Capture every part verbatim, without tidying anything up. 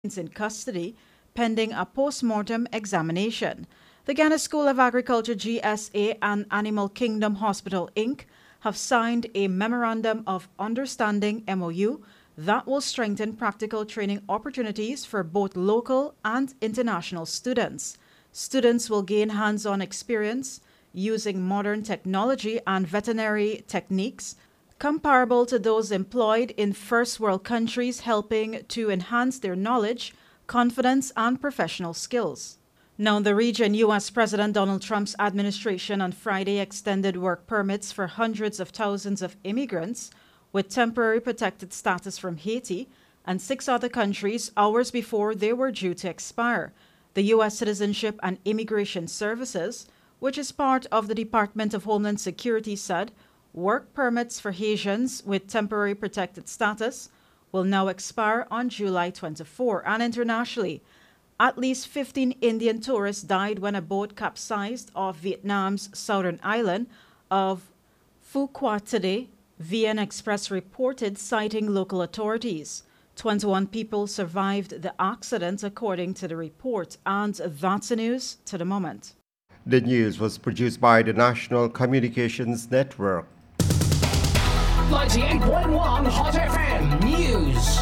in custody pending a post-mortem examination. The Ghana School of Agriculture G S A and Animal Kingdom Hospital Incorporated have signed a Memorandum of Understanding M O U that will strengthen practical training opportunities for both local and international students. Students will gain hands-on experience using modern technology and veterinary techniques comparable to those employed in first world countries, helping to enhance their knowledge, confidence, and professional skills. Now, in the region, U S President Donald Trump's administration on Friday extended work permits for hundreds of thousands of immigrants with temporary protected status from Haiti and six other countries hours before they were due to expire. The U S Citizenship and Immigration Services, which is part of the Department of Homeland Security, said work permits for Haitians with temporary protected status will now expire on July twenty-fourth. And internationally, at least fifteen Indian tourists died when a boat capsized off Vietnam's southern island of Phu Quoc today, V N Express reported, citing local authorities. twenty-one people survived the accident, according to the report. And that's the news to the moment. The news was produced by the National Communications Network. ninety-eight point one Hot F M News.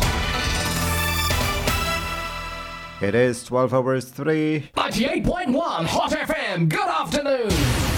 It is twelve hours three. ninety-eight point one Hot F M. Good afternoon.